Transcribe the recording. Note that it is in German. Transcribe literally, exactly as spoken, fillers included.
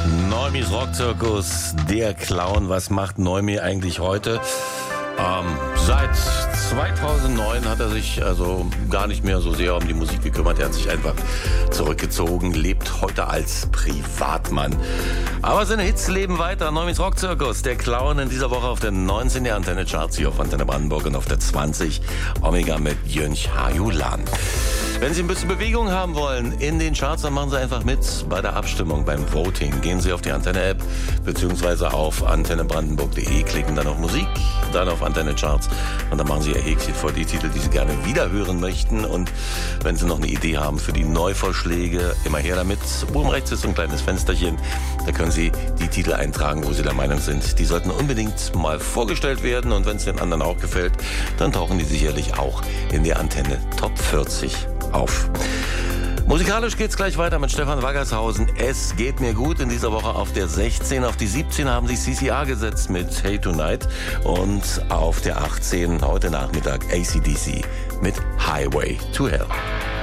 Neumis Rockzirkus, der Clown. Was macht Neumi eigentlich heute? Ähm, seit zweitausendneun hat er sich also gar nicht mehr so sehr um die Musik gekümmert. Er hat sich einfach zurückgezogen, lebt heute als Privatmann. Aber seine Hits leben weiter. Neumis Rockzirkus, der Clown, in dieser Woche auf der neunzehn der Antenne Charts hier auf Antenne Brandenburg und auf der zwanzig Omega mit Jönch Hajulan. Wenn Sie ein bisschen Bewegung haben wollen in den Charts, dann machen Sie einfach mit bei der Abstimmung, beim Voting. Gehen Sie auf die Antenne-App beziehungsweise auf antenne brandenburg punkt de, klicken dann auf Musik, dann auf Antenne Charts und dann machen Sie Ihr Häkchen vor die Titel, die Sie gerne wiederhören möchten. Und wenn Sie noch eine Idee haben für die Neuvorschläge, immer her damit. Oben rechts ist so ein kleines Fensterchen, da können Sie die Titel eintragen, wo Sie der Meinung sind, die sollten unbedingt mal vorgestellt werden. Und wenn es den anderen auch gefällt, dann tauchen die sicherlich auch in der Antenne Top vierzig auf. Musikalisch geht's gleich weiter mit Stefan Waggershausen. Es geht mir gut. In dieser Woche auf der sechzehn. Auf die siebzehn haben sich C C R gesetzt mit Hey Tonight. Und auf der achtzehn heute Nachmittag A C D C mit Highway to Hell.